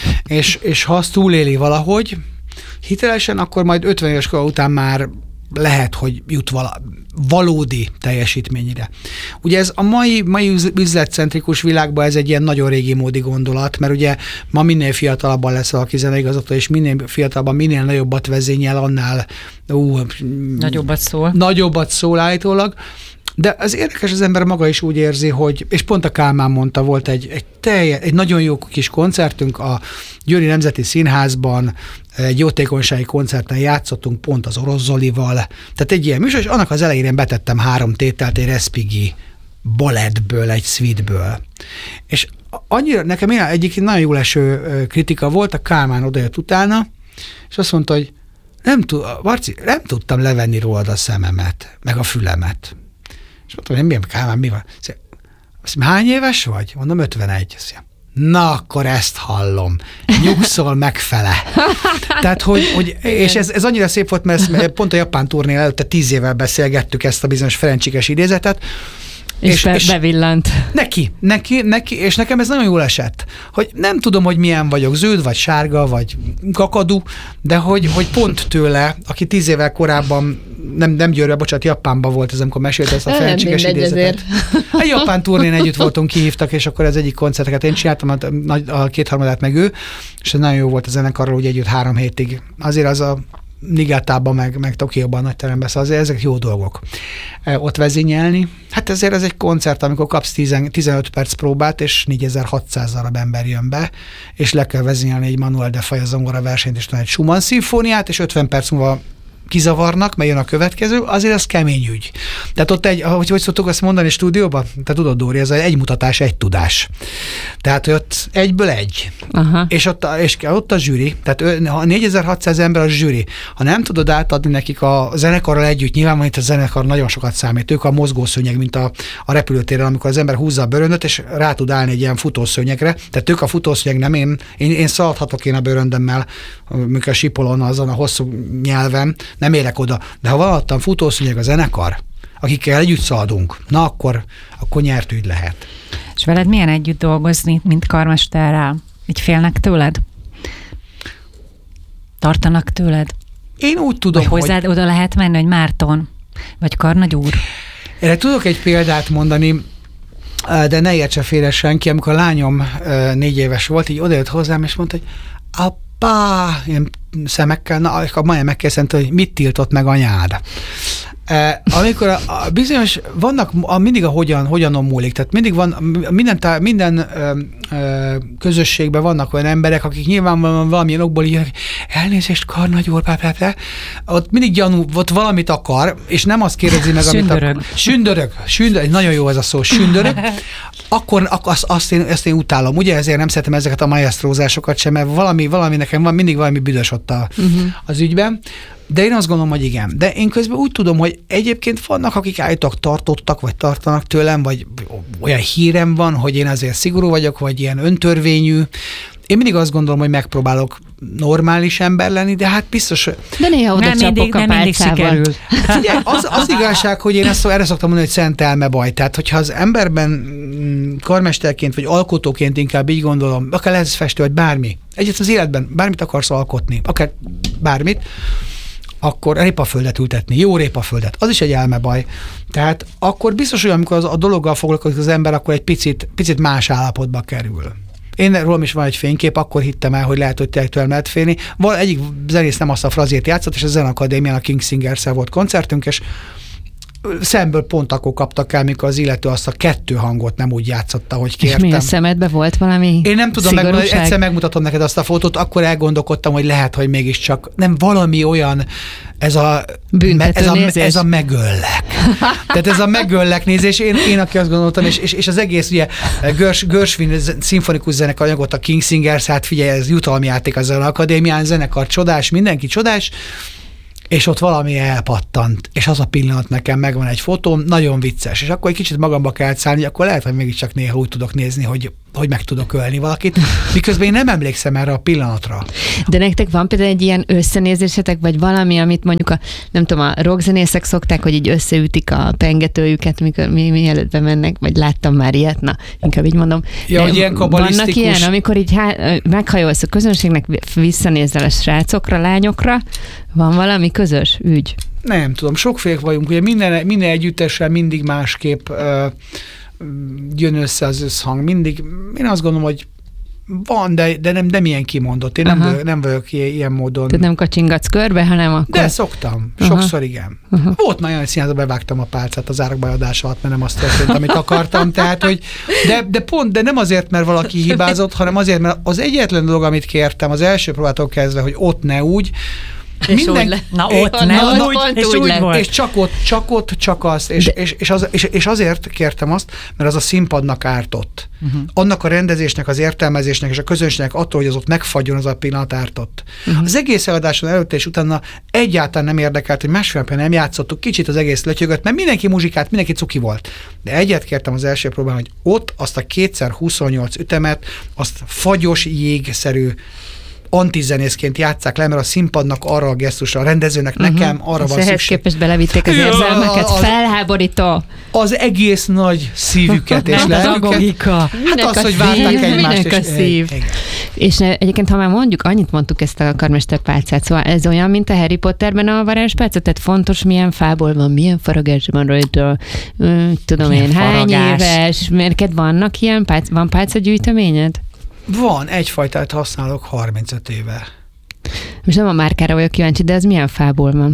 és ha azt túléli valahogy hitelesen, akkor majd 50 éves kor után már lehet, hogy jut valódi teljesítményre. Ugye ez a mai üzletcentrikus világban ez egy ilyen nagyon régi módi gondolat, mert ugye ma minél fiatalabban lesz valaki zeneigazgató, és minél fiatalabban, minél nagyobbat vezényel, annál nagyobbat szól állítólag. De az érdekes, az ember maga is úgy érzi, hogy, és pont a Kálmán mondta, volt egy nagyon jó kis koncertünk a Győri Nemzeti Színházban, egy jótékonysági koncerten játszottunk pont az Orosz Zolival, tehát egy ilyen műsor, és annak az elején betettem 3 tételt egy Respighi balettből, egy suiteből. És annyira, nekem egyik nagyon jól eső kritika volt, a Kálmán odajött utána, és azt mondta, hogy Marci, nem tudtam levenni rólad a szememet, meg a fülemet. És mondtam, hogy milyen Kálmán, mi van? Azt mondja, hány éves vagy? Mondom, 51. Azt mondja, na, akkor ezt hallom. Nyugszol megfele. Tehát, hogy és ez annyira szép volt, mert pont a japán turné előtte 10 évvel beszélgettük ezt a bizonyos Ferencsikes idézetet, és bevillant. Neki, és nekem ez nagyon jól esett, hogy nem tudom, hogy milyen vagyok, zöld, vagy sárga, vagy kakadú, de hogy pont tőle, aki 10 évvel korábban nem Győrbe, bocsánat, Japánban volt ez, amikor mesélte ezt a Ferencsikes idézetet. Egy japán turnén együtt voltunk, kihívtak, és akkor az egyik koncerteket én csináltam, a 2/3 meg ő, és ez nagyon jó volt a zenekarral, úgy együtt 3 hétig. Azért az a Nigátában, meg Tokióban, nagy teremben, szóval azért ezek jó dolgok. Ott vezényelni. Hát ezért ez egy koncert, amikor kapsz 15 perc próbát, és 4600 darab ember jön be, és le kell vezényelni egy Manuel de Falla zongora versenyt, és egy Schumann szimfóniát, és 50 perc múlva kizavarnak, mert jön a következő, azért az kemény ügy. Tehát ott hogy szoktuk azt mondani stúdióban? Te tudod, Dóri, ez egy mutatás, egy tudás. Tehát ott egyből egy. Aha. És ott a zsűri, tehát 4600 ember a zsűri. Ha nem tudod átadni nekik a zenekarral együtt, nyilván itt a zenekar nagyon sokat számít. Ők a mozgószőnyeg, mint a repülőtéren, amikor az ember húzza a bőröndöt, és rá tud állni egy ilyen futószőnyegre. Tehát ők a futószőnyeg, nem én szaladhatok én a bőröndömmel, amikor a sipolon azon a hosszú nyelven, nem érek oda. De ha valattam futószőnyeg a zenekar, akikkel együtt szaladunk, na akkor nyert ügy lehet. És veled milyen együtt dolgozni, mint karmesterrel? Így félnek tőled? Tartanak tőled? Én úgy tudom, vagy hozzád oda lehet menni, hogy Márton, vagy Karnagy úr? Erre tudok egy példát mondani, de ne értse félre senki, amikor a lányom 4 éves volt, így odajött hozzám, és mondta, hogy ilyen szemekkel, akkor majdnem megkérdeztem, hogy mit tiltott meg anyád. Amikor bizonyos, vannak mindig a hogyanon múlik, tehát mindig van, minden közösségben vannak olyan emberek, akik nyilvánvalóan valamilyen okból így, elnézést, Karnagy úr, ott mindig gyanú, ott valamit akar, és nem azt kérdezi meg, amit akar. Sündörög, nagyon jó ez a szó, sündörög. Akkor azt én utálom, ugye ezért nem szeretem ezeket a maestrózásokat sem, mert valami nekem van, mindig valami büdös ott az ügyben. De én azt gondolom, hogy igen. De én közben úgy tudom, hogy egyébként vannak, akik állítólag tartottak, vagy tartanak tőlem, vagy olyan hírem van, hogy én azért szigorú vagyok, vagy ilyen öntörvényű. Én mindig azt gondolom, hogy megpróbálok normális ember lenni, de hát biztos, hogy... De néha oda csapok a pálcával. Hát ugye, az igazság, hogy én erre szoktam mondani, hogy szent elme baj. Tehát, hogyha az emberben karmesterként, vagy alkotóként inkább így gondolom, akár lesz festő, vagy bármi. Egyébként az életben bármit akarsz alkotni, akár bármit, akkor répaföldet ültetni, jó répaföldet, az is egy elmebaj. Tehát akkor biztos, hogy amikor a dologgal foglalkozik az ember, akkor egy picit más állapotba kerül. Én rólam is van egy fénykép, akkor hittem el, hogy lehet, hogy tényleg tőlem lehet félni. Egyik zenész nem azt a frazét játszott, és a Zenakadémián a King Singers-szel volt koncertünk, és szemből pont akkor kaptak el, mikor az illető azt a 2 hangot nem úgy játszotta, hogy kértem. És mi a szemedben volt valami Én nem tudom, egyszer megmutatom neked azt a fotót, akkor elgondolkodtam, hogy lehet, hogy mégiscsak nem valami olyan, ez a megöllek. Tehát ez a megöllek nézés, én aki azt gondoltam, és az egész ugye Gershwin szimfonikus zenekar anyagot, a King Singers, hát figyelj, ez jutalmi játék az Akadémián, zenekar csodás, mindenki csodás, és ott valami elpattant, és az a pillanat nekem megvan egy fotóm, nagyon vicces, és akkor egy kicsit magamba kell szállni, akkor lehet, hogy mégiscsak néha úgy tudok nézni, hogy meg tudok ölni valakit, miközben én nem emlékszem erre a pillanatra. De nektek van például egy ilyen összenézésetek, vagy valami, amit mondjuk nem tudom, a rockzenészek szokták, hogy így összeütik a pengetőjüket, mikor mielőtt bemennek, vagy láttam már ilyet, na, inkább így mondom. Ja, hogy ilyen kabalisztikus. Vannak ilyen, amikor így meghajolsz a közönségnek, visszanézzel a srácokra, lányokra, van valami közös ügy? Nem tudom, sokféle vagyunk, ugye minden együttessel mindig másképp jön össze az összhang. Mindig, én azt gondolom, hogy van, de nem ilyen kimondott. Én nem vagyok ilyen módon. Tehát nem kacsingatsz körbe, hanem akkor... De szoktam. Sokszor igen. Volt már olyan színházban, bevágtam a pálcát az árakbajadás alatt, mert nem azt történt, amit akartam. Tehát, hogy de nem azért, mert valaki hibázott, hanem azért, mert az egyetlen dolog, amit kértem, az első próbától kezdve, hogy ott ne úgy, És úgy le. Na ott Na, nem, ott úgy, pont és úgy úgy lett. volt. És csak ott, csak azt. És azért kértem azt, mert az a színpadnak ártott. Annak a rendezésnek, az értelmezésnek és a közönségnek attól, hogy az ott megfagyjon, az a pillanat ártott. Az egész eladáson előtte és utána egyáltalán nem érdekelt, hogy másfél napja nem játszottuk, kicsit az egész lötyögött, mert mindenki muzsikált, mindenki cuki volt. De egyet kértem az első próbán, hogy ott azt a 2x28 ütemet, azt fagyos, jégszerű antizenészként játsszák le, mert a színpadnak arra a gesztusra, a rendezőnek nekem arra van Ehhez szükség. képest belevitték az érzelmeket, felháborító. Az egész nagy szívüket és Nem, az lelküket. agogika. Hát az, a hogy várták szív, egymást. minek a szív. Igen. És egyébként, ha már mondjuk, annyit mondtuk ezt a karmesterpálcát, szóval ez olyan, mint a Harry Potterben a varázspálca, tehát fontos, milyen fából van, milyen faragás van rajta, tudom Milyen én, hány faragás. éves, mert vannak ilyen, van pálcagyűjteményed? Van, egyfajtát használok 35 éve. Most nem a márkára vagyok kíváncsi, de ez milyen fából van?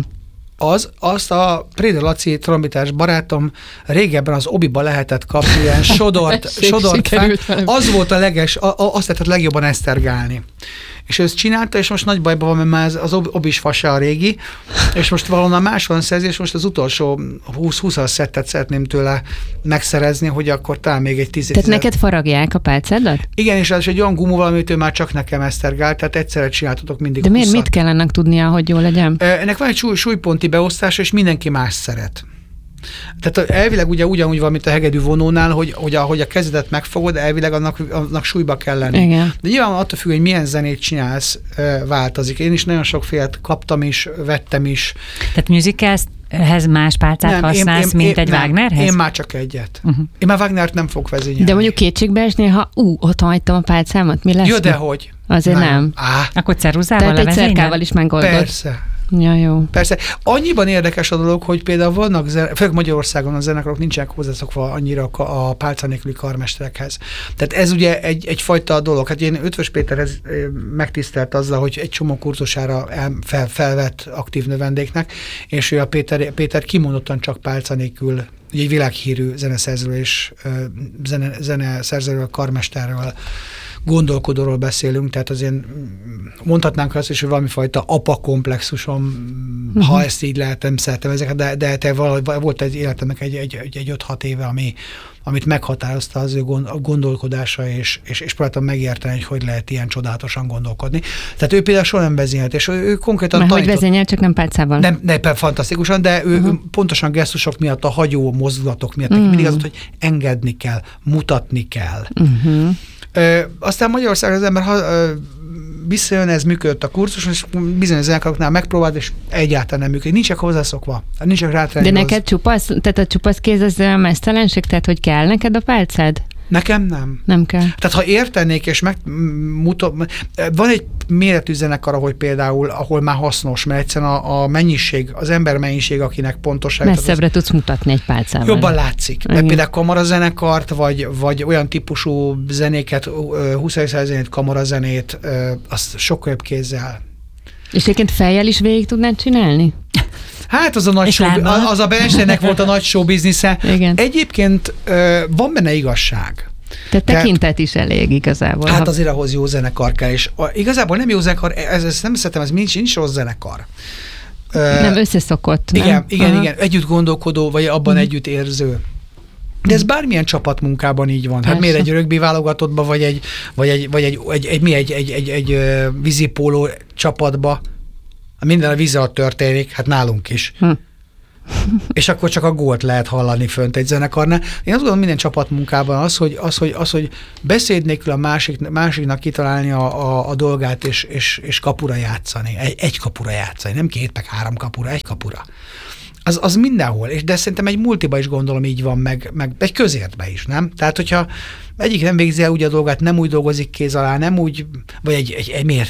Azt a Préda Laci trombitás barátom régebben az Obiba lehetett kapni ilyen sodort Sikerült fel. velem. Az volt a azt lehetett legjobban esztergálni. És ő ezt csinálta, és most nagy bajban van, mert már az Obis fasa a régi, és most valahonnan máshol szerzi, és most az utolsó 20-20-as szettet szeretném tőle megszerezni, hogy akkor talán még egy 10. Tehát neked faragják a pálcádat? Igen, és az egy olyan gumóval, amit ő már csak nekem esztergált, tehát egyszerre csináltatok mindig De miért 20-at. mit kell ennek tudnia, hogy jó legyen? Ennek van egy súlyponti beosztása, és mindenki más szeret. Tehát elvileg ugyanúgy van, mint a hegedű vonónál, hogy ahogy a kezedet megfogod, elvileg annak súlyba kell lenni. Igen. De nyilván attól függ, hogy milyen zenét csinálsz, változik. Én is nagyon sokfélet kaptam is, vettem is. Tehát musicalhez más pálcát használsz, mint egy Wagnerhez? Én már csak egyet. Én már Wagnert nem fogok vezényelni. De mondjuk kétségbe esnél, ha ott hagytam a pálcámat, mi lesz? Jó, de hogy? Azért nem. Akkor ceruzával Tehát egy levezényel? cerkával is megoldod. Persze. Ja, jó. Persze. Annyiban érdekes a dolog, hogy például vannak, főleg Magyarországon a zenekarok nincsenek hozzászokva annyira a pálca nélküli karmesterekhez. Tehát ez ugye egyfajta dolog. Hát én Ötvös Péterhez megtisztelt azzal, hogy egy csomó kurzusára felvett aktív növendéknek, és ő a Péter kimondottan csak pálca nélkül, ugye egy világhírű zeneszerzőről és zeneszerzőről, karmesterről, gondolkodóról beszélünk, tehát azért mondhatnánk azt is, hogy valamifajta apa-komplexusom, ha ezt így lehet, nem szeretem ezeket, de volt egy életemnek egy 5-6 éve, amit meghatározta az ő gondolkodása, és próbáltam megérteni, hogy lehet ilyen csodálatosan gondolkodni. Tehát ő például soha nem vezényelt, és ő konkrétan Mert hogy vezényel, csak nem pálcával. Nem, fantasztikusan, de ő pontosan gesztusok miatt, a hagyó mozdulatok miatt, mindig az, hogy engedni kell, mutatni kell. Aztán Magyarországon az ember visszajön, ez működött a kurzus, és bizonyos zenekaroknál megpróbált, és egyáltalán nem működik. Nincsenek hozzászokva. Nincsenek rátrenni. De neked csupasz, tehát a csupasz kéz az a mesztelenség, tehát hogy kell neked a pálcád? Nekem nem. Nem kell. Tehát ha értenék, és van egy méretű zenekar, ahol már hasznos, mert egyszerűen a mennyiség, az ember mennyiség, akinek pontosan... Messzebbre tudsz mutatni egy pálcával. Jobban látszik. De például kamarazenekart, vagy olyan típusú zenéket, 20. zenét, kamarazenét, azt sokkal jobb kézzel. És egyébként fejjel is végig tudnád csinálni? Hát az a nagy az a Bernsteinnek volt a nagy show biznisze. Igen. Egyébként van benne igazság. Tehát tekintet is elég igazából. Hát azért ahhoz jó zenekar kell, és igazából nem jó zenekar, ezt nem szeretem, ez nincs rossz zenekar. Nem összeszokott. Nem? Igen, együtt gondolkodó, vagy abban együtt érző. De ez bármilyen csapatmunkában így van. Hát miért egy rögbi válogatottba, vagy egy vízipóló csapatba, minden a víz alatt történik, hát nálunk is. És akkor csak a gólt lehet hallani fönt egy zenekarnál. Én azt gondolom, minden csapatmunkában az, hogy beszéd nélkül a másiknak kitalálni a dolgát, és kapura játszani. Egy kapura játszani, nem 2 meg 3 kapura, egy kapura. Az mindenhol, de szerintem egy multiba is gondolom így van, meg egy közértbe is, nem? Tehát, hogyha egyik nem végzi el úgy a dolgát, nem úgy dolgozik kéz alá, nem úgy, vagy egy